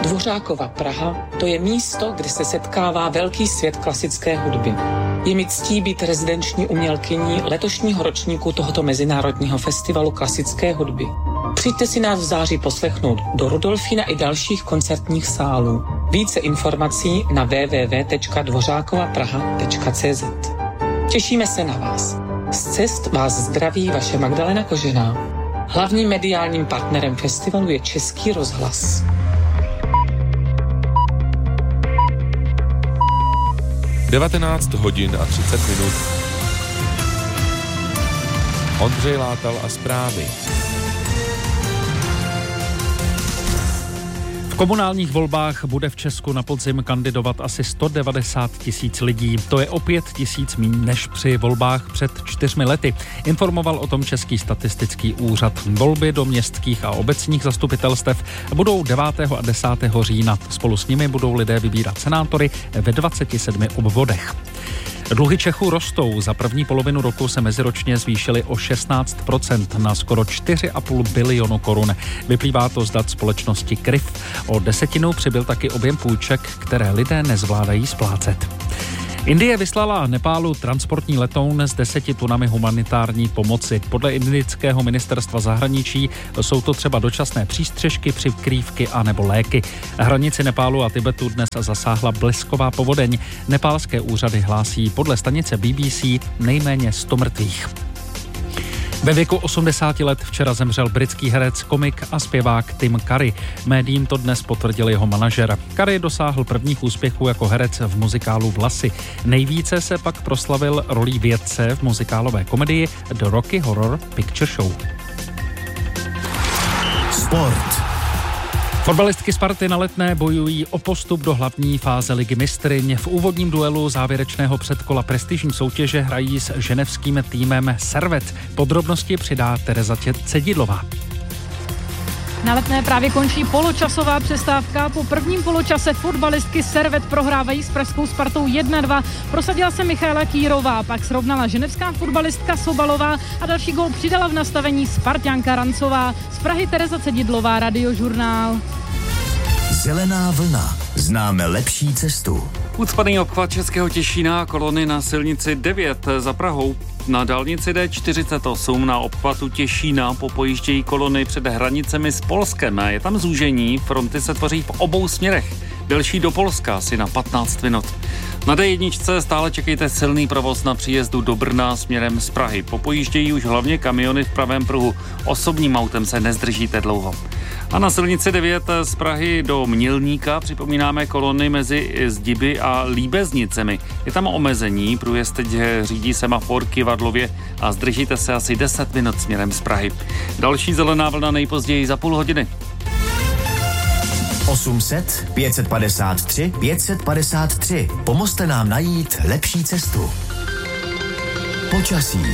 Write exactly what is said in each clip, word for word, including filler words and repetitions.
Dvořákova Praha, to je místo, kde se setkává velký svět klasické hudby. Je mi ctí být rezidenční umělkyní letošního ročníku tohoto mezinárodního festivalu klasické hudby. Přijďte si nás v září poslechnout do Rudolfína i dalších koncertních sálů. Více informací na w w w tečka dvořákova praha tečka c z. Těšíme se na vás. Z cest vás zdraví vaše Magdalena Kožená. Hlavním mediálním partnerem festivalu je Český rozhlas. devatenáct hodin a třicet minut. Ondřej Látal a zprávy. V komunálních volbách bude v Česku na podzim kandidovat asi sto devadesát tisíc lidí. To je o pět tisíc míň než při volbách před čtyřmi lety. Informoval o tom Český statistický úřad. Volby do městských a obecních zastupitelstev budou devátého a desátého října. Spolu s nimi budou lidé vybírat senátory ve dvaceti sedmi obvodech. Dluhy Čechů rostou. Za první polovinu roku se meziročně zvýšily o šestnáct procent na skoro čtyři a půl bilionu korun. Vyplývá to z dat společnosti K R I F. O desetinu přibyl taky objem půjček, které lidé nezvládají splácet. Indie vyslala Nepálu transportní letoun s deseti tunami humanitární pomoci. Podle indického ministerstva zahraničí jsou to třeba dočasné přístřežky, přikrývky a nebo léky. Hranici Nepálu a Tibetu dnes zasáhla blesková povodeň. Nepálské úřady hlásí podle stanice B B C nejméně sto mrtvých. Ve věku osmdesáti let včera zemřel britský herec, komik a zpěvák Tim Curry. Médiím to dnes potvrdil jeho manažer. Curry dosáhl prvních úspěchů jako herec v muzikálu Vlasy. Nejvíce se pak proslavil rolí vědce v muzikálové komedii The Rocky Horror Picture Show. Sport. Fotbalistky Sparty na Letné bojují o postup do hlavní fáze Ligy mistryň. V úvodním duelu závěrečného předkola prestižní soutěže hrají s ženevským týmem Servet. Podrobnosti přidá Tereza Cedidlová. Na Letné právě končí poločasová přestávka. Po prvním poločase fotbalistky Servet prohrávají s pražskou Spartou jedna dva. Prosadila se Michaela Kýrová, pak srovnala ženevská fotbalistka Sobalová a další gól přidala v nastavení Sparťanka Rancová. Z Prahy Tereza Cedidlová, Radiožurnál. Zelená vlna. Známe lepší cestu. Ucpaný obchvat Českého Těšína, kolony na silnici devět za Prahou. Na dálnici D čtyřicet osm na obchvatu Těšína popojíždějí kolony před hranicemi s Polskem. Je tam zúžení, fronty se tvoří v obou směrech. Delší do Polska asi na patnáct minut. Na D jedna stále čekejte silný provoz na příjezdu do Brna směrem z Prahy. Popojíždějí už hlavně kamiony v pravém pruhu. Osobním autem se nezdržíte dlouho. A na silnici devět z Prahy do Mělníka připomínáme kolony mezi Zdiby a Líbeznicemi. Je tam omezení, průjezd teď řídí semafor Kivadlově a zdržíte se asi deset minut směrem z Prahy. Další zelená vlna nejpozději za půl hodiny. osm set pět set padesát tři pět set padesát tři. Pomozte nám najít lepší cestu. Počasí.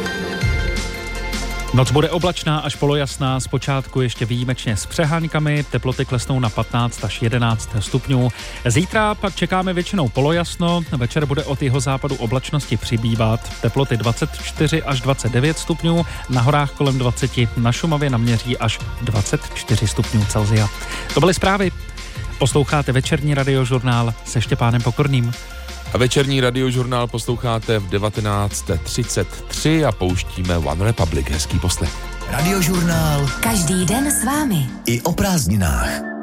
Noc bude oblačná až polojasná, zpočátku ještě výjimečně s přeháňkami, teploty klesnou na patnáct až jedenáct stupňů. Zítra pak čekáme většinou polojasno, večer bude od jihozápadu oblačnosti přibývat, teploty dvacet čtyři až dvacet devět stupňů, na horách kolem dvacet, na Šumavě naměří až dvacet čtyři stupňů Celsia. To byly zprávy. Posloucháte večerní Radiožurnál se Štěpánem Pokorným. A večerní Radiožurnál posloucháte v devatenáct třicet tři a pouštíme One Republic. Hezký poslech. Radiožurnál. Každý den s vámi. I o prázdninách.